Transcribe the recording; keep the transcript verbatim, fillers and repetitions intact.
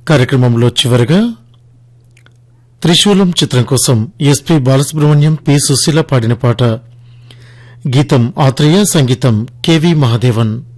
కార్యక్రమంలో చివరగా త్రిశూలం చిత్రం కోసం ఎస్పీ బాలసుబ్రహ్మణ్యం పి సుశీల పాడిన పాట. గీతం ఆత్రేయ, సంగీతం కెవి మహాదేవన్.